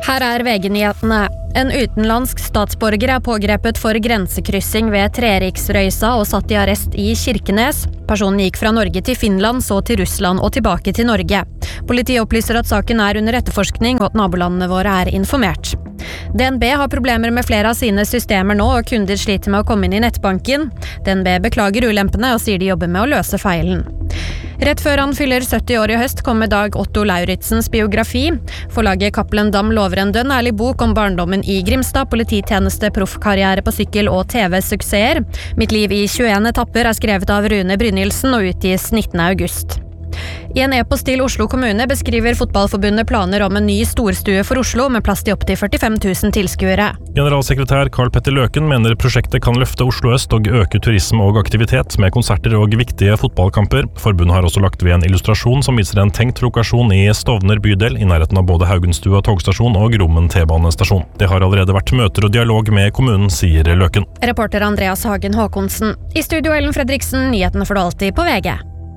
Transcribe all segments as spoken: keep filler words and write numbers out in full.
Her er V G-nyhetene. En utenlandsk statsborger er pågrepet for grensekryssing ved Treriksrøysa og satt i arrest i Kirkenes. Personen gikk fra Norge til Finland, så til Russland og tilbake til Norge. Politiet opplyser at saken er under etterforskning og at nabolandene våre er informert. D N B har problemer med flere av sine systemer nå, og kunder sliter med å komme inn i nettbanken. D N B beklager ulempene og sier de jobber med å løse feilen. Rett før han fyller sytti år i høst kom med Dag Otto Lauritzens biografi. Forlaget Cappelen Damm lover en dønn ærlig bok om barndommen i Grimstad, polititjeneste, proffkarriere på sykkel og T V-suksesser. Mitt liv i tjueen etapper er skrevet av Rune Brynildsen og utgis nittende august. I en e-post til Oslo kommune beskriver Fotballforbundet planer om en ny storstue for Oslo med plass til opptil førtifem tusen tilskuere. Generalsekretær Karl Petter Løken mener prosjektet kan løfte Oslo øst og øke turisme og aktivitet med konserter og viktige fotballkamper. Forbundet har også lagt ved en illustrasjon som viser en tenkt lokasjon i Stovner bydel, i nærheten av både Haugenstua togstasjon og Grommen T-banestasjon. Det har allerede vært møter og dialog med kommunen, sier Løken. Reporter Andreas Hagen Håkonsen. I studio Ellen Fredriksen, nyhetene får du alltid på V G.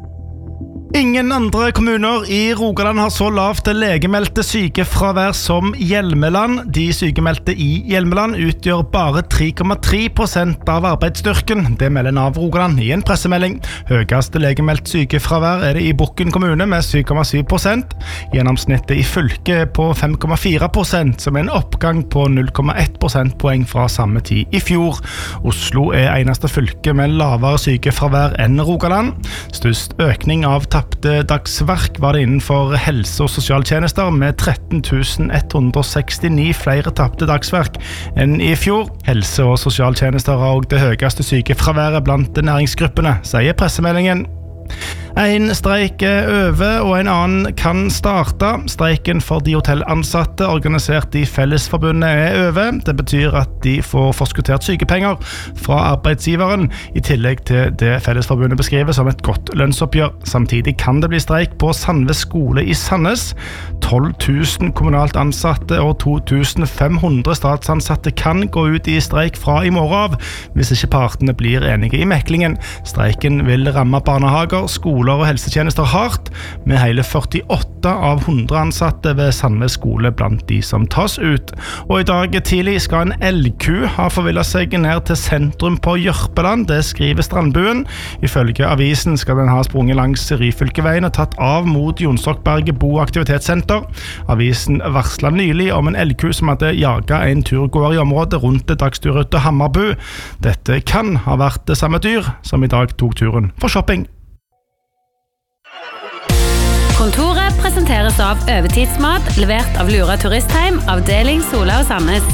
Ingen andre kommuner i Rogaland har så lavt legemeldte sykefravær som Hjelmeland. De sykemeldte i Hjelmeland utgjør bare tre komma tre prosent av arbeidsstyrken. Det melder Nav Rogaland i en pressemelding. Høyeste legemeldt sykefravær er det i Bukken kommune med syv komma syv prosent. Gjennomsnittet i fylket på fem komma fire prosent, som er en oppgang på null komma ett prosentpoeng fra samme tid i fjor. Oslo er eneste fylke med lavere sykefravær enn Rogaland. Størst økning av tapte dagsverk var det innenfor helse- og sosialtjenester med tretten tusen ett hundre sekstini flere tapte dagsverk enn i fjor. Helse- og sosialtjenester har også det høyeste sykefraværet blant næringsgruppene, sier pressemeldingen. En streik er over, og en annen kan starte. Streiken for de hotellansatte organisert i Fellesforbundet er over. Det betyr at de får forskuttert sykepenger fra arbeidsgiveren, i tillegg til det Fellesforbundet beskriver som et godt lønnsoppgjør. Samtidig kan det bli streik på Sandve skole i Sandnes. tolv tusen kommunalt ansatte og to tusen fem hundre statsansatte kan gå ut i streik fra i morgen av, hvis ikke partene blir enige i meklingen. Streiken vil ramme barnehager, skoler og helsetjenester hardt, med hele førtiåtte av hundre ansatte ved Sandve skole blant de som tas ut. Og i dag tidlig skal en elgku ha forvillet seg ned til sentrum på Jørpeland, det skriver Strandbuen. Ifølge avisen skal den ha sprunget langs Ryfylkeveien og tatt av mot Jonsokberget bo- og aktivitetssenter. Avisen varslet nylig om en elgku som hadde jaget en turgåer i området rundt dagsturruta Hammarbu. Dette kan ha vært det samme dyr som i dag tok turen for shopping. Kontoret presenteres av Øvetidsmat, levert av Lura Turistheim, avdeling Sola og Sandnes.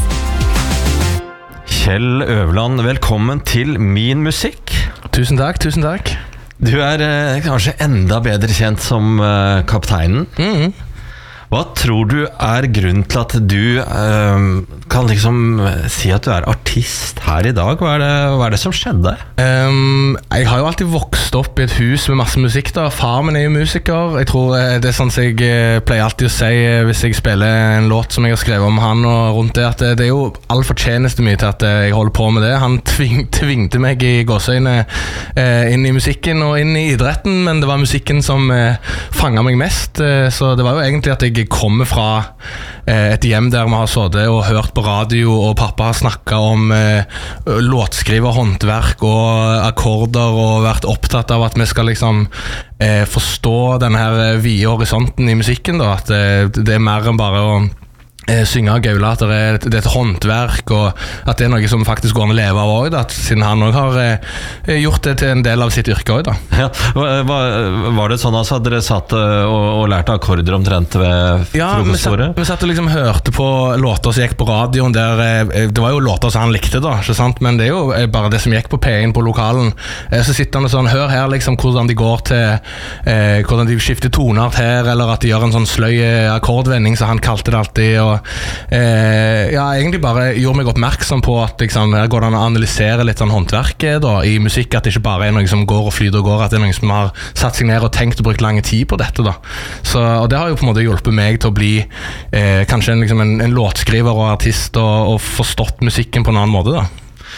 Kjell Øverland, velkommen til Min Musikk. Tusen takk, tusen takk. Du er eh, kanskje enda bedre kjent som eh, kapteinen. Mhm. Hva tror du er grunnen til at du eh, kan liksom si at du er artist her i dag? Hva er det, hva er det som skjedde? Um, jeg har jo alltid vokst opp i et hus med masse musikk da. Far min er jo musiker. Jeg tror det er sånn som jeg eh, pleier alltid å si eh, hvis jeg spiller en låt som jeg har skrevet om han og rundt det, at det, det er jo all fortjeneste mye til at jeg holder på med det. Han tving, tvingte meg i gåseøyne eh, inn i musikken og inn i idretten, men det var musikken som eh, fanget meg mest. Eh, så det var jo egentlig at jeg kommer fra eh, et hjem der vi har sittet og hørt på radio, og pappa har snakket om eh, låtskriver, håndverk og akkorder, og vært opptatt av at vi skal liksom eh, forstå denne her vide horisonten i musikken da, at eh, det er mer enn bare å eh, synge og gaule, at det er, det er et håndverk, og at det er noe som faktisk går an å leve av også, da, siden han også har eh, gjort det til en del av sitt yrke også, da. Ja, var, var det sånn altså at dere satt og, og lærte akkorder omtrent ved ja, frokostbordet? Ja, vi, vi satt og liksom hørte på låter som gikk på radioen der, eh, det var jo låter som han likte da, ikke sant? Men det er jo bare det som gikk på P en på lokalen. Eh, så sitter han og sånn, hør her liksom hvordan de går til, eh, hvordan de skifter toneart her, eller at de gjør en sånn sløy akkordvending, så han kalte det alltid, og Eh, ja, egentlig bare gjorde meg oppmerksom på at liksom, her går det an å analysere litt sånn håndverk da, i musikk, at det ikke bare er noe som går og flyter og går, at det er noe som har satt seg ned og tenkt og brukt lange tid på dette da. Så, og det har jo på en måte hjulpet meg til å bli eh, kanskje en, liksom en, en låtskriver og artist, og, og forstått musikken på en annen måte da.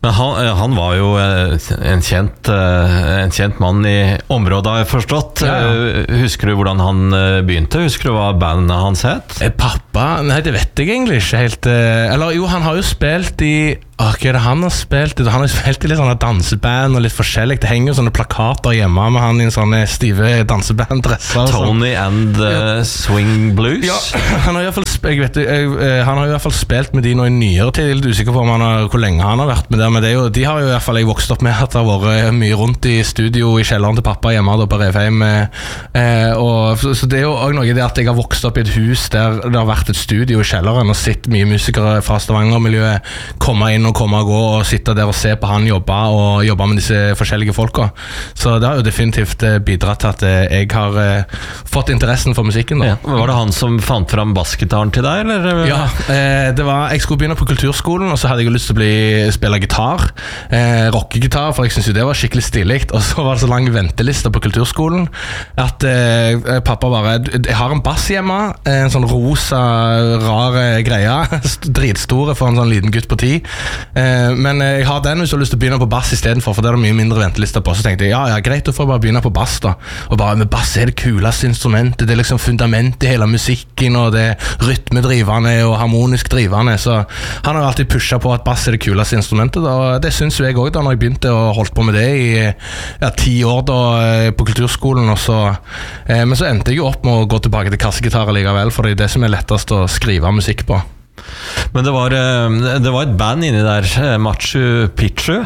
Men han, han var jo en kjent, en kjent mann i området, har jeg forstått. Ja, ja. Husker du hvordan han begynte? Husker du hva bandet hans het? Pappa? Nei, det vet jeg egentlig ikke helt. Eller jo, han har jo spilt i... Åh, hva er det han har spilt i? Han har spilt i litt sånne danseband og litt forskjellig. Det henger jo sånne plakater hjemme med han i en sånne stive danseband-dresser. Tony and uh, ja. Swing Blues? Ja, han har i hvert fall spilt, jeg vet, jeg, han har i hvert fall spilt med de nå i nyere tid. Jeg er litt usikker på om han har, hvor lenge han har vært med det. Men det er jo, de har jo i hvert fall jeg vokst opp med at det har vært mye rundt i studio i kjelleren til pappa hjemme da på Revheim. Eh, og, så, så det er jo også noe i det at jeg har vokst opp i et hus der det har vært et studio i kjelleren og sett mye musikere fra Stavanger-miljøet komme inn og komme og gå og sitte der og se på han jobbe og jobbe med disse forskjellige folka. Så det har jo definitivt bidratt til at jeg har eh, fått interessen for musikken da. Ja. Var det han som fant fram bassgitaren til deg, eller? Ja, eh, det var, jeg skulle begynne på kulturskolen, og så hadde jeg jo lyst til å bli, spille gitar, eh, rockegitar, for jeg synes jo det var skikkelig stilig, og så var det så lang venteliste på kulturskolen, at eh, pappa bare, jeg har en bass hjemme, en sånn rosa, rare greie, dritstore for en sånn liten gutt på ti, Eh, men jeg har den hvis jeg har lyst til å begynne på bass i stedet for, for det er det mye mindre ventelister på. Så tenkte jeg, ja, ja, greit, da får jeg bare begynne på bass da. Og bare, med bass er det kuleste instrumentet, det er liksom fundament i hele musikken, og det er rytmedrivende og harmonisk drivende. Så han har alltid pushet på at bass er det kuleste instrumentet, da. Og det synes jo jeg også da, når jeg begynte å holde på med det i ja, ti år da, på kulturskolen. Og så, eh, men så endte jeg jo opp med å gå tilbake til kassegitar likevel, for det er det som er lettest å skrive musikk på. Men det var, det var et band inni der, Machu Picchu.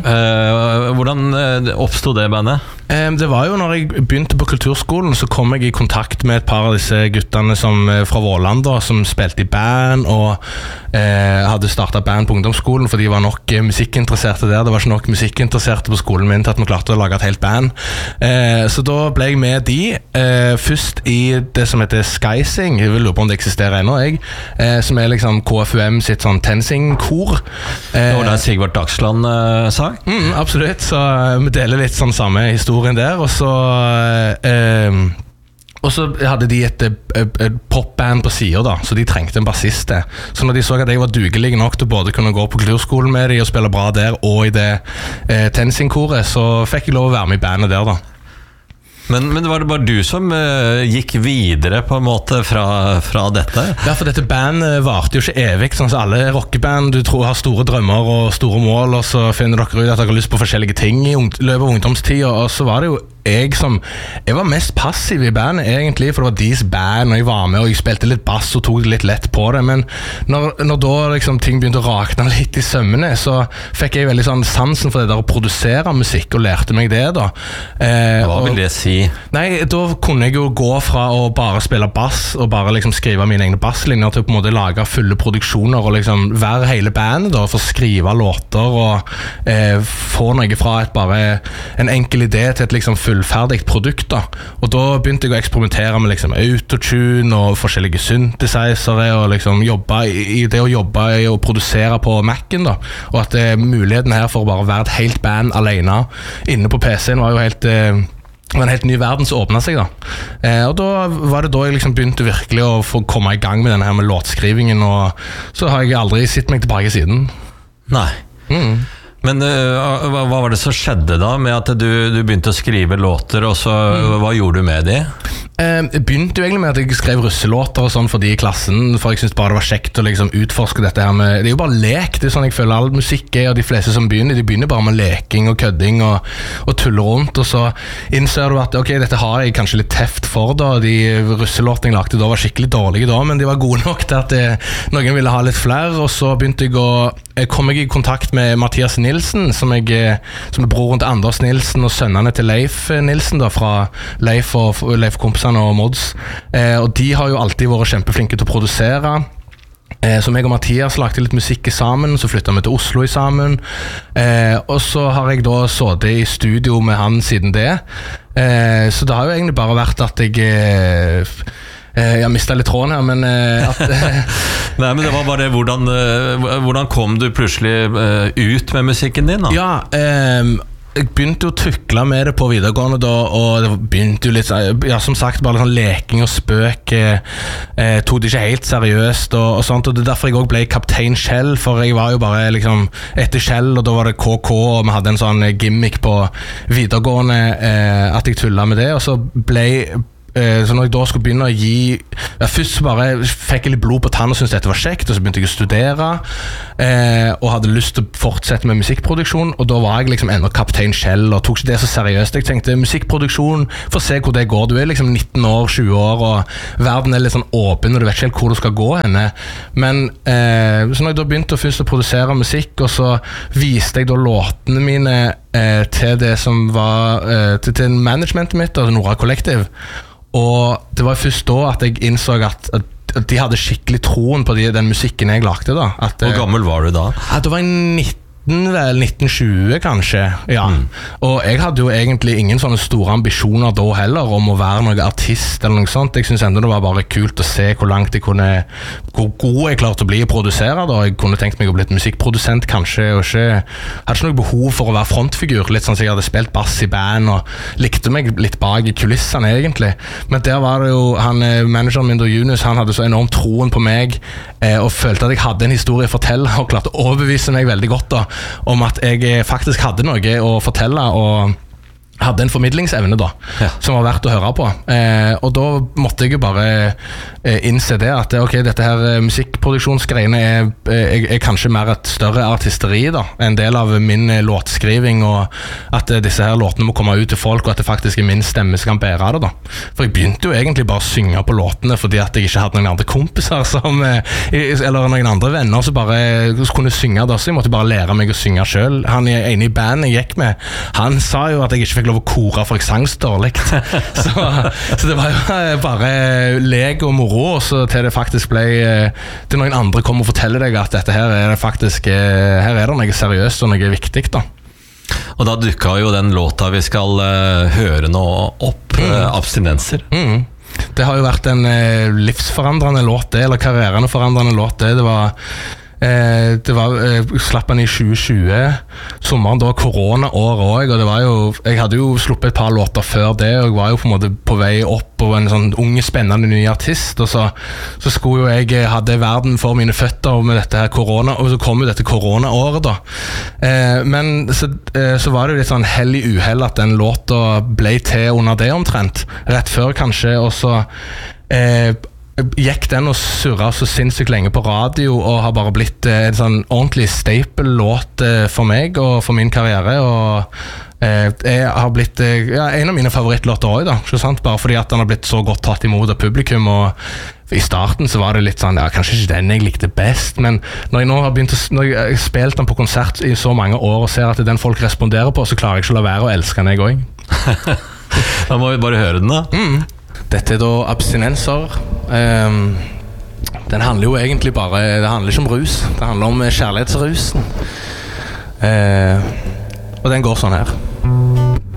Mm. Hvordan oppstod det bandet? Det var jo når jeg begynte på kulturskolen, så kom jeg i kontakt med et par av disse guttene som, fra Våland da, som spilte i band og eh, hadde startet band på ungdomsskolen, for de var nok musikkinteresserte der. Det var ikke nok musikkinteresserte på skolen min til at vi klarte å lage et helt band. Eh, så da ble jeg med de, eh, først i det som heter Skysing, jeg vil lure på om det eksisterer ennå, jeg, eh, som er liksom K F U M sitt sånn TenSing-kor. Eh, det var det Sigvart Dagsland eh, sa? Mm, absolutt, så eh, vi deler litt sånn samme historie der, og så eh, og så hadde de et, et, et popband på siden da, så de trengte en bassiste. Så når de så at jeg var dugelig nok til både kunne gå på kulturskolen med de og spille bra der, og i det eh, TenSing-koret, så fikk jeg lov å være med i bandet der da. Men, men var det bare du som uh, gikk videre på en måte fra, fra dette? Ja, for dette bandet varte jo ikke evig, sånn som alle rockeband. Du tror har store drømmer og store mål, og så finner dere ut at dere har lyst på forskjellige ting i løpet av ungdomstid, og så var det jo jeg som, jeg var mest passiv i bandet egentlig, for det var deres band, og jeg var med, og jeg spilte litt bass og tok litt lett på det, men når, når da liksom ting begynte å rakne litt i sømmene, så fikk jeg veldig sånn sansen for det der å produsere musikk, og lærte meg det da. Eh, Hva vil det si? Nei, da kunne jeg jo gå fra å bare spille bass, og bare liksom skrive mine egne basslinjer, til å på en måte lage fulle produksjoner, og liksom være hele bandet da, for å skrive låter, og eh, få noe fra et bare en enkel idé til et liksom fullferdig produkt da. Og da begynte jeg å eksperimentere med liksom autotune og forskjellige synthesizere og liksom jobbe i, i det å jobbe i å produsere på Mac'en da. Og at eh, muligheten her for å bare være et helt band alene inne på P C-en var jo helt eh, var en helt ny verden som åpnet seg da. Eh, og da var det da jeg liksom begynte virkelig å få komme i gang med denne her med låtskrivingen, og så har jeg aldri sett meg tilbake siden. Nei. Mm. Men uh, hva, hva var det som skjedde da med at du, du begynte å skrive låter, og så mm. hva gjorde du med de? Eh, jeg begynte jo egentlig med at jeg skrev russelåter og sånn for de i klassen, for jeg synes bare det var kjekt å liksom utforske dette her med, det er jo bare lek, det er sånn jeg føler all musikk er, og de fleste som begynner, de begynner bare med leking og kødding og, og tuller rundt, og så innser du at ok, dette har jeg kanskje litt teft for da, de russelåtene jeg lagde da var skikkelig dårlige da, men de var gode nok til at det, noen ville ha litt flere, og så begynte jeg å, jeg kom jeg i kontakt med Mathias Nilsen, som, jeg, som er broren til Anders Nilsen og sønnene til Leif Nilsen da, fra Leif og Leif Kompis og Mods, eh, og de har jo alltid vært kjempeflinke til å produsere. Eh, så meg og Mathias lagde litt musikk sammen, så flyttet vi til Oslo i sammen, eh, og så har jeg da sittet i studio med han siden det. Eh, så det har jo egentlig bare vært at jeg eh, jeg har mistet litt tråden her, men uh, at, Nei, men det var bare hvordan, uh, hvordan kom du plutselig uh, ut med musikken din da? Ja, um, jeg begynte jo å tukle med det på videregående da, og det begynte jo litt, ja, som sagt, bare litt sånn leking og spøk, eh, tog det ikke helt seriøst og, og sånt, og det er derfor jeg også ble kaptein Kjell, for jeg var jo bare liksom etter Kjell, og da var det K K, og vi hadde en sånn gimmick på videregående, eh, at jeg tullet med det, og så ble så når jeg da skulle begynne å gi ja, først bare fikk jeg litt blod på tann og syntes dette var kjekt, og så begynte jeg å studere eh, og hadde lyst til å fortsette med musikkproduksjon, og da var jeg liksom enda kaptein Kjell og tok ikke det så seriøst. Jeg tenkte musikkproduksjon, få se hvor det går. Du er liksom nitten år, tjue år, og verden er litt sånn åpen, og du vet ikke helt hvor du skal gå henne. Men eh, så når jeg da begynte å først å produsere musikk, og så viste jeg da låtene mine eh, til det som var eh, til, til managementet mitt, altså Nora Collective. Og det var først da at jeg innså at, at de hadde skikkelig troen på de, den musikken jeg lagde da. At, Hvor gammel var du da? At det var nitten, vel nitten tjue kanskje, ja. Mm. Og jeg hadde jo egentlig ingen sånne store ambisjoner da heller om å være noen artist eller noe sånt. Jeg synes enda det var bare kult å se hvor langt jeg kunne, hvor god jeg klarte å bli å produsere da. Jeg kunne tenkt meg å bli et musikkprodusent kanskje, og ikke, hadde ikke noe behov for å være frontfigur, litt sånn som jeg hadde spilt bass i band og likte meg litt bak i kulissene egentlig. Men der var det jo, han, manageren min da, Junus, han hadde så enormt troen på meg eh, og følte at jeg hadde en historie å fortelle, og klarte å overbevise meg veldig godt da om at jeg faktisk hadde noe å fortelle, og hadde en formidlingsevne da, ja. Som var verdt å høre på. Eh, og da måtte jeg jo bare eh, innse det, at ok, dette her musikkproduksjonsgreiene er, er, er kanskje mer et større artisteri da, en del av min låtskriving, og at eh, disse her låtene må komme ut til folk, og at det faktisk er min stemme som kan bære det da. For jeg begynte jo egentlig bare å synge på låtene, fordi at jeg ikke hadde noen andre kompiser som, eh, eller noen andre venner som bare kunne synge da, så jeg måtte bare lære meg å synge selv. Han ene i band jeg gikk med, han sa jo at jeg ikke fikk lov å kore, for jeg sang så dårlig. så, så det var jo bare lek og moro, og så til det faktisk ble til noen andre kom og fortelle deg at dette her er det faktisk, her er det noe seriøst og noe viktig da. Og da dukket jo den låta vi skal uh, høre nå opp, mm. uh, Abstinenser. Mm. Det har jo vært en uh, livsforandrende låt det, eller karrierende forandrende låt det. Det var Eh, det var, eh, slapp han i tjue tjue, sommeren da, korona-år også, og det var jo, jeg hadde jo sluppet et par låter før det, og jeg var jo på en måte på vei opp og en sånn unge, spennende ny artist, og så, så skulle jo jeg hadde verden for mine føtter med dette her korona, og så kom jo dette korona-året da. Eh, men så, eh, så var det jo litt sånn hell i uhell at den låta ble til under det omtrent, rett før kanskje, og så eh, gikk den og surret så sinnssykt lenge på radio, og har bare blitt eh, en sånn ordentlig staple-låt eh, for meg og for min karriere, og eh, jeg har blitt eh, ja, en av mine favorittlåter også da, ikke sant? Bare fordi at den har blitt så godt tatt imot av publikum, og i starten så var det litt sånn, ja, kanskje ikke den jeg likte best, men når jeg nå har begynt å, når jeg har spilt den på konsert i så mange år og ser at den folk responderer på, så klarer jeg ikke å la være å elske den jeg også. Da må vi bare høre den da. Mm. Dette er da Abstinenser. Um, den handler jo egentlig bare, det handler ikke om rus, det handler om kjærlighetsrusen. Uh, og den går sånn her.